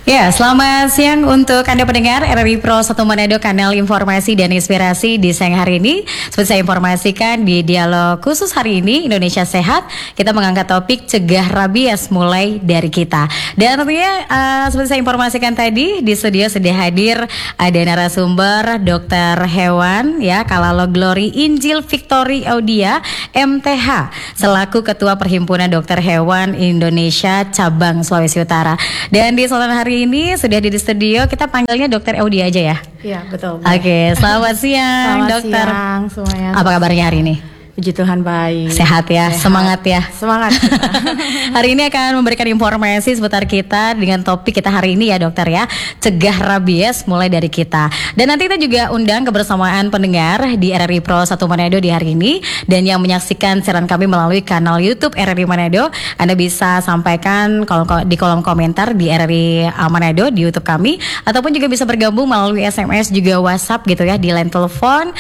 Ya, selamat siang untuk Anda pendengar RRI Pro 1 Manado, kanal informasi dan inspirasi di siang hari ini. Seperti saya informasikan di dialog khusus hari ini, Indonesia Sehat, kita mengangkat topik cegah rabies mulai dari kita. Dan tentunya seperti saya informasikan tadi, di studio sudah hadir ada narasumber dokter hewan ya, Kalalo Glory Injil Victory Audia MTH, selaku Ketua Perhimpunan Dokter Hewan Indonesia Cabang Sulawesi Utara. Dan di kesempatan hari ini sudah di studio, kita panggilnya Dokter Audia aja ya? Iya, betul. Oke, selamat siang dokter. Selamat siang semuanya. Apa kabarnya hari ini? Puji Tuhan baik. Sehat ya, semangat ya. Semangat. Hari ini akan memberikan informasi seputar kita dengan topik kita hari ini ya dokter ya, cegah rabies mulai dari kita. Dan nanti kita juga undang kebersamaan pendengar di RRI Pro 1 Manado di hari ini. Dan yang menyaksikan siaran kami melalui kanal YouTube RRI Manado, Anda bisa sampaikan di kolom komentar di RRI Manado di YouTube kami, ataupun juga bisa bergabung melalui SMS juga WhatsApp gitu ya, di line telepon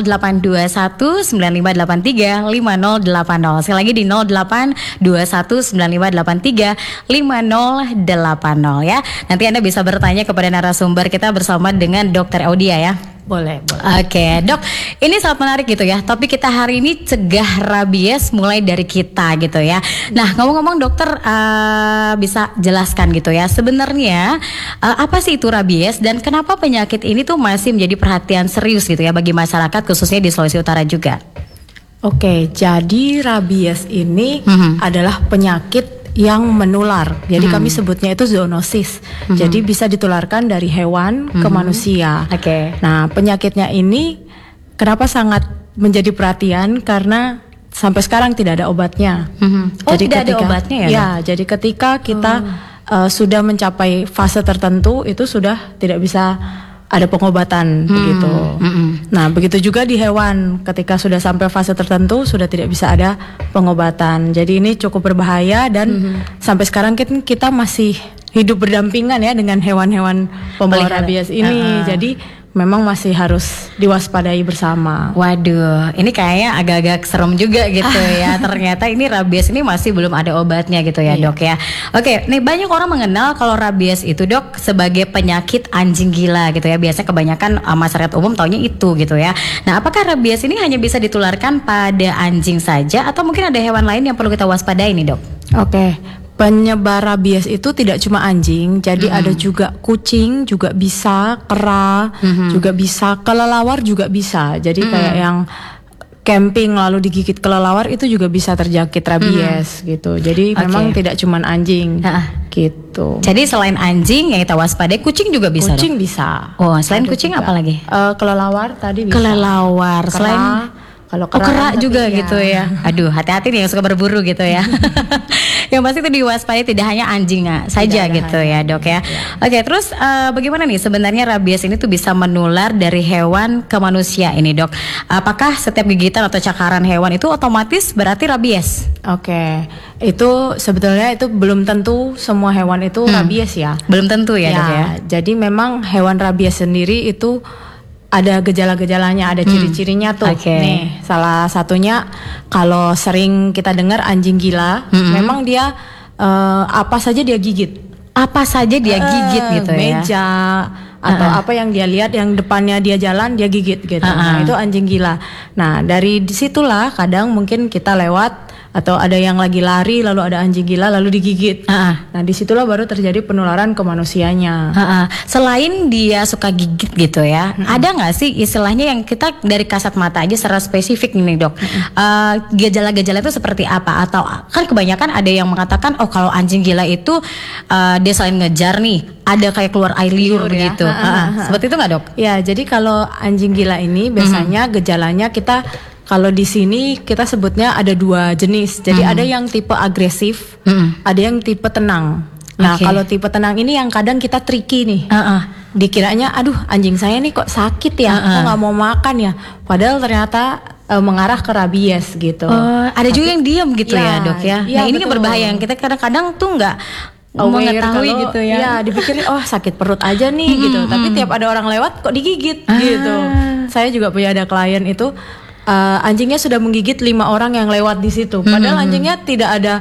0821 9583 5080. Sekali lagi di 0821 9583 5080 ya. Nanti Anda bisa bertanya kepada narasumber kita bersama dengan Dokter Audia ya. Boleh. Oke, dok, ini sangat menarik gitu ya. Topik kita hari ini cegah rabies mulai dari kita gitu ya. Nah, ngomong-ngomong dokter, bisa jelaskan gitu ya, sebenarnya apa sih itu rabies dan kenapa penyakit ini tuh masih menjadi perhatian serius gitu ya bagi masyarakat khususnya di Sulawesi Utara juga? Oke, jadi rabies ini adalah penyakit yang menular. Jadi kami sebutnya itu zoonosis. Jadi bisa ditularkan dari hewan ke manusia. Oke. Nah, penyakitnya ini kenapa sangat menjadi perhatian? Karena sampai sekarang tidak ada obatnya. Oh, jadi tidak ada obatnya ya? Ya, jadi ketika kita sudah mencapai fase tertentu itu sudah tidak bisa ada pengobatan begitu. Nah, begitu juga di hewan, ketika sudah sampai fase tertentu sudah tidak bisa ada pengobatan. Jadi ini cukup berbahaya dan sampai sekarang kita masih hidup berdampingan ya dengan hewan-hewan pembawa rabies ini. Jadi memang masih harus diwaspadai bersama. Waduh, ini kayaknya agak-agak serem juga gitu ya. Ternyata ini rabies ini masih belum ada obatnya gitu ya, dok ya. Oke, nih banyak orang mengenal kalau rabies itu dok sebagai penyakit anjing gila gitu ya. Biasanya kebanyakan masyarakat umum taunya itu gitu ya. Nah, apakah rabies ini hanya bisa ditularkan pada anjing saja atau mungkin ada hewan lain yang perlu kita waspadai nih dok? Oke. Penyebar rabies itu tidak cuma anjing, jadi ada juga kucing juga bisa, kera juga bisa, kelelawar juga bisa. Jadi kayak yang camping lalu digigit kelelawar itu juga bisa terjangkit rabies gitu. Jadi memang tidak cuma anjing gitu. Jadi selain anjing yang kita waspadai, kucing juga bisa. Kucing dok? bisa. Oh, selain ada kucing juga. apa lagi? Kelelawar tadi bisa. Kelelawar. Kera, Selain kalau kera juga gitu ya. Aduh, hati-hati nih yang suka berburu gitu ya. Yang pasti itu diwaspadai tidak hanya anjing saja gitu ya dok ya. Oke, terus bagaimana nih sebenarnya rabies ini tuh bisa menular dari hewan ke manusia ini dok? Apakah setiap gigitan atau cakaran hewan itu otomatis berarti rabies? Oke, itu sebetulnya itu belum tentu semua hewan itu rabies ya. Belum tentu ya dok ya. Jadi memang hewan rabies sendiri itu ada gejala-gejalanya, ada ciri-cirinya tuh. Nih, salah satunya kalau sering kita dengar anjing gila, memang dia apa saja dia gigit. Apa saja dia gigit gitu ya. Meja atau apa yang dia lihat yang depannya dia jalan dia gigit gitu. Nah, itu anjing gila. Nah, dari disitulah kadang mungkin kita lewat atau ada yang lagi lari lalu ada anjing gila lalu digigit. Nah, disitulah baru terjadi penularan ke manusianya. Selain dia suka gigit gitu ya, ada nggak sih istilahnya yang kita dari kasat mata aja secara spesifik nih dok? Gejala-gejala itu seperti apa? Atau kan kebanyakan ada yang mengatakan oh kalau anjing gila itu dia selain ngejar nih ada kayak keluar air liur begitu. Seperti itu nggak dok? Ya, jadi kalau anjing gila ini biasanya gejalanya kita kalau di sini kita sebutnya ada dua jenis. Jadi ada yang tipe agresif, ada yang tipe tenang. Nah, kalau tipe tenang ini yang kadang kita tricky nih. Dikiranya, aduh anjing saya nih kok sakit ya, kok nggak mau makan ya. Padahal ternyata mengarah ke rabies gitu. Ada juga yang diam gitu ya dok ya. Nah ini yang berbahaya. Yang kita kadang-kadang tuh nggak mengetahui kalau, gitu ya. Ya dipikirin oh sakit perut aja nih gitu. Tapi tiap ada orang lewat kok digigit gitu. Saya juga punya ada klien itu. Anjingnya sudah menggigit 5 orang yang lewat di situ. Padahal anjingnya tidak ada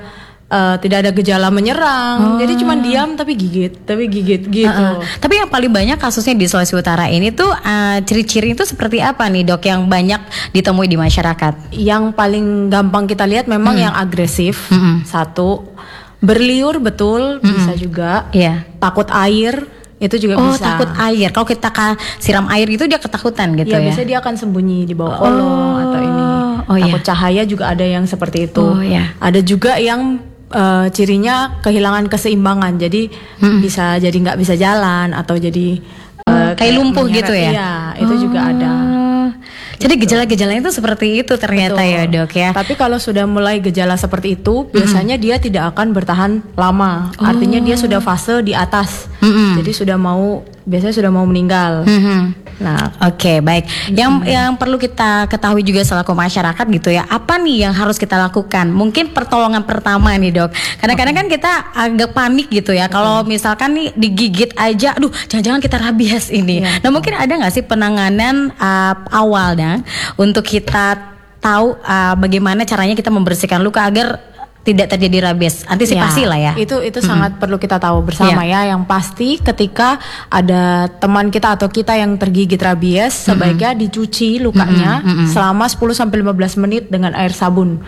tidak ada gejala menyerang, jadi cuma diam tapi gigit gitu. Tapi yang paling banyak kasusnya di Sulawesi Utara ini tuh ciri-ciri itu seperti apa nih dok yang banyak ditemui di masyarakat? Yang paling gampang kita lihat memang yang agresif, satu, berliur betul, bisa juga, takut air itu juga bisa. Takut air. Kalau kita siram air itu dia ketakutan gitu ya? Biasanya dia akan sembunyi di bawah kolong atau ini. Takut cahaya juga ada yang seperti itu. Ada juga yang cirinya kehilangan keseimbangan, jadi bisa jadi nggak bisa jalan atau jadi kayak lumpuh gitu ya? Iya, itu juga ada. Jadi gejala-gejalanya itu seperti itu ternyata. Betul. Ya dok ya. Tapi kalau sudah mulai gejala seperti itu, biasanya dia tidak akan bertahan lama. Artinya dia sudah fase di atas. Jadi biasanya sudah mau meninggal. Nah, oke, baik. Yang perlu kita ketahui juga selaku masyarakat gitu ya. Apa nih yang harus kita lakukan? Mungkin pertolongan pertama nih dok. Kadang-kadang kan kita agak panik gitu ya. Kalau misalkan nih digigit aja, aduh, jangan-jangan kita rabies ini. Nah, mungkin ada nggak sih penanganan awalnya untuk kita tahu bagaimana caranya kita membersihkan luka agar tidak terjadi rabies, antisipasi lah ya. Itu sangat perlu kita tahu bersama ya. Yang pasti ketika ada teman kita atau kita yang tergigit rabies, sebaiknya dicuci lukanya selama 10-15 menit dengan air sabun.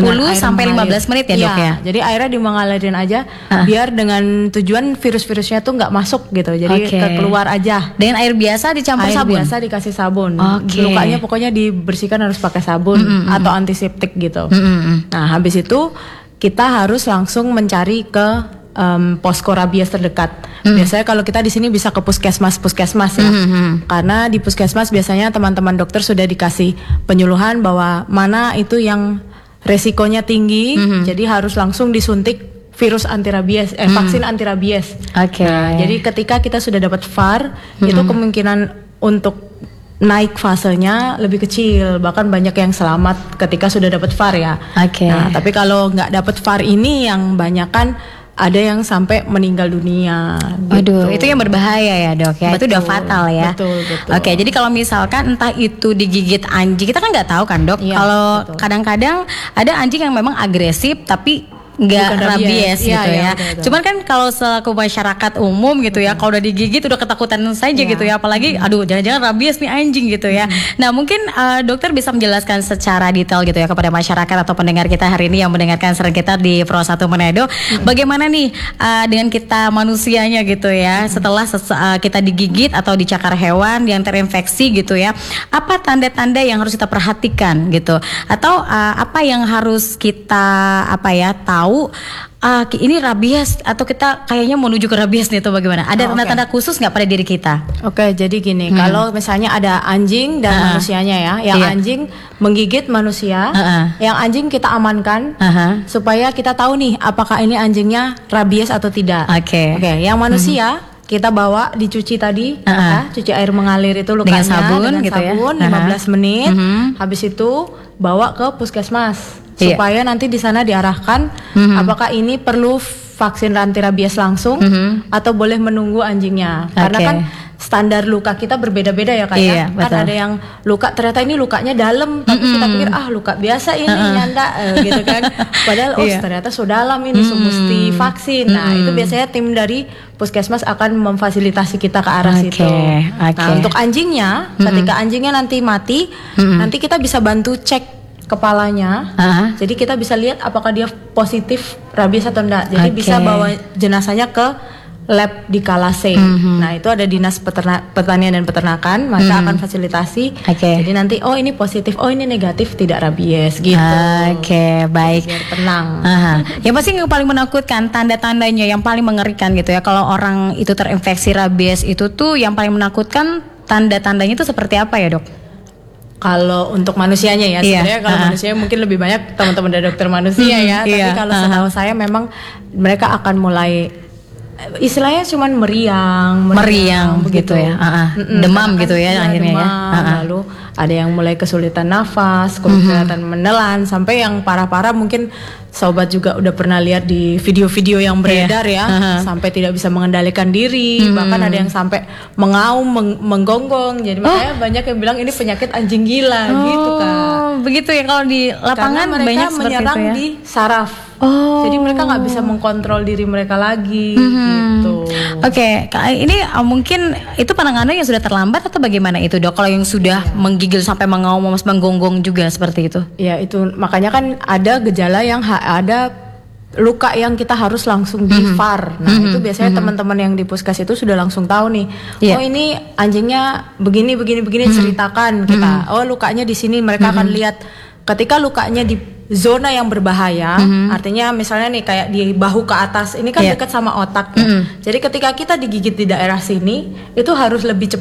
10-15 menit ya dok ya. Jadi airnya dimengalirin aja, biar dengan tujuan virus-virusnya tuh nggak masuk gitu. Jadi keluar aja. Dengan air biasa dicampur sabun. Air biasa dikasih sabun. Lukanya pokoknya dibersihkan harus pakai sabun atau antiseptik gitu. Nah habis itu kita harus langsung mencari ke posko rabies terdekat. Biasanya kalau kita di sini bisa ke puskesmas ya. Karena di puskesmas biasanya teman-teman dokter sudah dikasih penyuluhan bahwa mana itu yang resikonya tinggi, jadi harus langsung disuntik virus anti rabies, vaksin anti rabies. Nah, jadi ketika kita sudah dapat VAR, itu kemungkinan untuk naik fasenya lebih kecil, bahkan banyak yang selamat ketika sudah dapat VAR ya. Nah, tapi kalau nggak dapat VAR ini yang banyak kan ada yang sampai meninggal dunia. Aduh, itu yang berbahaya ya dok ya. Itu udah fatal ya. Betul. Oke, jadi kalau misalkan entah itu digigit anjing, kita kan nggak tahu kan dok. Kalau kadang-kadang ada anjing yang memang agresif tapi nggak rabies gitu ya. Betul. Cuman kan kalau selaku masyarakat umum gitu ya, kalau udah digigit udah ketakutan saja gitu ya, apalagi aduh jangan-jangan rabies nih anjing gitu ya. Nah mungkin dokter bisa menjelaskan secara detail gitu ya kepada masyarakat atau pendengar kita hari ini yang mendengarkan siaran kita di Pro 1 Manado, bagaimana nih dengan kita manusianya gitu ya, setelah kita digigit atau dicakar hewan yang terinfeksi gitu ya, apa tanda-tanda yang harus kita perhatikan gitu, atau apa yang harus kita tahu ini rabies atau kita kayaknya menuju ke rabies nih, itu bagaimana? Ada tanda-tanda khusus nggak pada diri kita? Jadi gini, kalau misalnya ada anjing dan manusianya ya, yang anjing menggigit manusia, yang anjing kita amankan supaya kita tahu nih apakah ini anjingnya rabies atau tidak. Yang manusia kita bawa dicuci tadi, cuci air mengalir itu lukanya dengan sabun 15 menit. Habis itu bawa ke puskesmas supaya nanti di sana diarahkan apakah ini perlu vaksin anti rabies langsung atau boleh menunggu anjingnya. Karena kan standar luka kita berbeda-beda ya Kak ya. Kan ada yang luka ternyata ini lukanya dalam, tapi kita pikir luka biasa ini nyanda gitu kan. Padahal ternyata so dalam ini, so mesti vaksin. Nah, itu biasanya tim dari puskesmas akan memfasilitasi kita ke arah situ. Nah, untuk anjingnya, ketika anjingnya nanti mati, nanti kita bisa bantu cek kepalanya. Jadi kita bisa lihat apakah dia positif rabies atau enggak. Jadi bisa bawa jenazahnya ke lab di Kalase. Nah, itu ada Dinas Pertanian dan Peternakan, maka akan fasilitasi. Jadi nanti ini positif, ini negatif, tidak rabies gitu. Baik. Biar tenang. Yang pasti yang paling menakutkan tanda-tandanya yang paling mengerikan gitu ya. Kalau orang itu terinfeksi rabies itu tuh yang paling menakutkan, tanda-tandanya itu seperti apa ya, Dok? Kalau untuk manusianya ya, sebenarnya kalau manusia mungkin lebih banyak teman-teman dari dokter manusia ya. Tapi kalau setahu saya memang mereka akan mulai istilahnya cuman meriang begitu ya. Demam gitu ya akhirnya demam, ya. Lalu ada yang mulai kesulitan nafas, kesulitan menelan, sampai yang parah-parah mungkin sobat juga udah pernah lihat di video-video yang beredar ya, sampai tidak bisa mengendalikan diri, bahkan ada yang sampai mengaum, menggonggong. Jadi makanya banyak yang bilang ini penyakit anjing gila gitu Kak. Begitu ya, kalau di lapangan karena mereka banyak menyerang itu ya. Di saraf. Oh. Jadi mereka nggak bisa mengkontrol diri mereka lagi gitu. Oke, ini mungkin itu penanganan yang sudah terlambat atau bagaimana itu dok? Kalau yang sudah menggigil sampai menggonggong juga seperti itu? Ya itu makanya kan ada gejala yang ada luka yang kita harus langsung di VAR. Nah itu biasanya teman-teman yang di puskes itu sudah langsung tahu nih. Oh ini anjingnya begini ceritakan kita. Oh lukanya di sini, mereka akan lihat. Ketika lukanya di zona yang berbahaya, artinya misalnya nih kayak di bahu ke atas, ini kan dekat sama otak ya. Jadi ketika kita digigit di daerah sini, itu harus lebih cepat